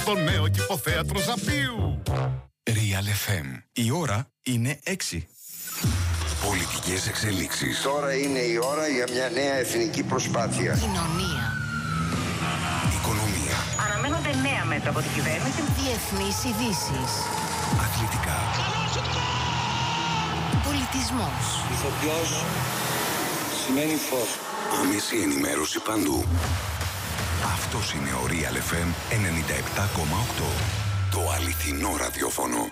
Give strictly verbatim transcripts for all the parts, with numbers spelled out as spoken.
στο νέο κηποθέατρο Ζαπίου. Real εφ εμ. Η ώρα είναι έξι. Πολιτικές εξελίξεις. Τώρα είναι η ώρα για μια νέα εθνική προσπάθεια. Κοινωνία. Οικονομία. Αναμένονται νέα μέτρα από την κυβέρνηση. Διεθνείς ειδήσεις. Αθλητικά. Πολιτισμός. Ηθοποιός σημαίνει φως. Άμεση ενημέρωση παντού. Αυτός είναι ο Real εφ εμ ενενήντα επτά κόμμα οκτώ. Το αληθινό ραδιόφωνο.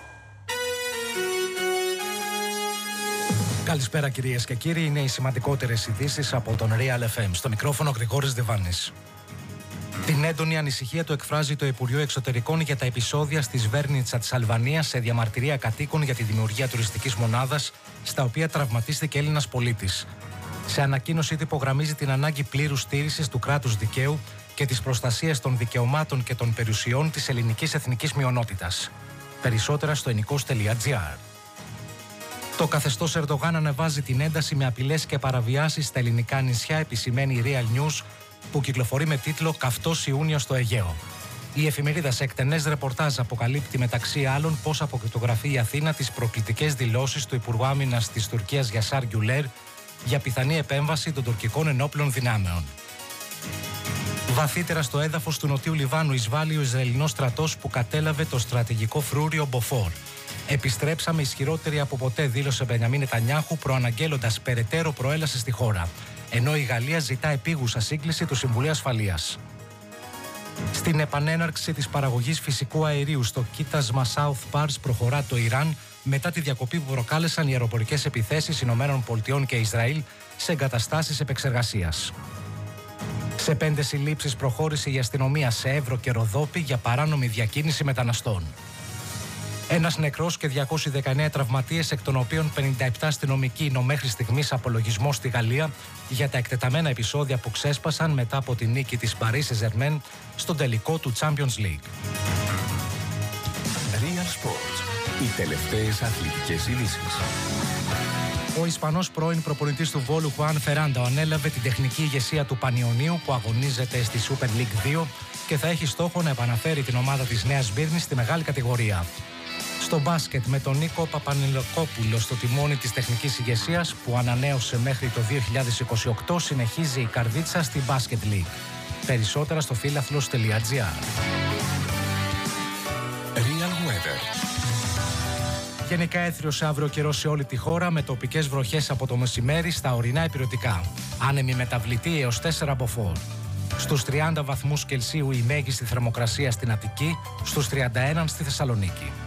Καλησπέρα κυρίες και κύριοι, είναι οι σημαντικότερες ειδήσεις από τον Real εφ εμ. Στο μικρόφωνο Γρηγόρης Δεβάνης. Την έντονη ανησυχία του εκφράζει το Υπουργείο Εξωτερικών για τα επεισόδια στη Σβέρνιτσα της Αλβανίας σε διαμαρτυρία κατοίκων για τη δημιουργία τουριστικής μονάδας, στα οποία τραυματίστηκε Έλληνας πολίτης. Σε ανακοίνωσή του υπογραμμίζει την ανάγκη πλήρους στήρησης του κράτους δικαίου και της προστασίας των δικαιωμάτων και των περιουσιών της ελληνικής εθνικής μειονότητας. Περισσότερα στο ενικός τελεία τζι άρ. Το καθεστώς Ερντογάν ανεβάζει την ένταση με απειλές και παραβιάσεις στα ελληνικά νησιά, επισημαίνει η Real News, που κυκλοφορεί με τίτλο «Καυτός Ιούνιος στο Αιγαίο». Η εφημερίδα σε εκτενές ρεπορτάζ αποκαλύπτει μεταξύ άλλων πώς αποκρυπτογραφεί η Αθήνα τις προκλητικές δηλώσεις του Υπουργού Άμυνας της Τουρκίας Γιασάρ Γκιουλέρ για πιθανή επέμβαση των τουρκικών ενόπλων δυνάμεων. Βαθύτερα στο έδαφος του Νοτιού Λιβάνου εισβάλλει ο Ισραηλινός στρατός που κατέλαβε το στρατηγικό φρούριο Μποφόρ. Επιστρέψαμε ισχυρότεροι από ποτέ, δήλωσε Μπενιαμίν Νετανιάχου, προαναγγέλλοντας περαιτέρω προέλαση στη χώρα, ενώ η Γαλλία ζητά επίγουσα σύγκληση του Συμβουλίου Ασφαλείας. Στην επανέναρξη της παραγωγής φυσικού αερίου στο κοίτασμα South Pars προχωρά το Ιράν μετά τη διακοπή που προκάλεσαν οι αεροπορικές επιθέσεις Ηνωμένων Πολιτειών και Ισραήλ σε εγκαταστάσεις επεξεργασίας. Σε πέντε συλλήψεις προχώρησε η αστυνομία σε Εύρο και Ροδόπη για παράνομη διακίνηση μεταναστών. Ένας νεκρός και διακόσιοι δεκαεννέα τραυματίες, εκ των οποίων πενήντα επτά αστυνομικοί, είναι ο μέχρι στιγμής απολογισμός στη Γαλλία για τα εκτεταμένα επεισόδια που ξέσπασαν μετά από τη νίκη της Paris Saint-Germain στον τελικό του Champions League. Real Sports. Οι τελευταίες αθλητικές ειδήσεις. Ο Ισπανός πρώην προπονητής του Βόλου Χουάν Φεράντο ανέλαβε την τεχνική ηγεσία του Πανιωνίου που αγωνίζεται στη Super League δύο και θα έχει στόχο να επαναφέρει την ομάδα της Νέας Σμύρνης στη μεγάλη κατηγορία. Στο μπάσκετ, με τον Νίκο Παπανελοκόπουλο στο τιμόνι της τεχνικής ηγεσίας που ανανέωσε μέχρι το δύο χιλιάδες είκοσι οκτώ, συνεχίζει η καρδίτσα στη Basket League. Περισσότερα στο φίλαθλος τελεία τζι άρ. Real Weather. Γενικά έθριος αύριο καιρό σε όλη τη χώρα, με τοπικές βροχές από το μεσημέρι στα ορεινά ηπειρωτικά. Άνεμη μεταβλητή έως τέσσερα μποφόρ. Στους τριάντα βαθμούς Κελσίου η μέγιστη θερμοκρασία στην Αττική, στους τριάντα ένα στη Θεσσαλονίκη.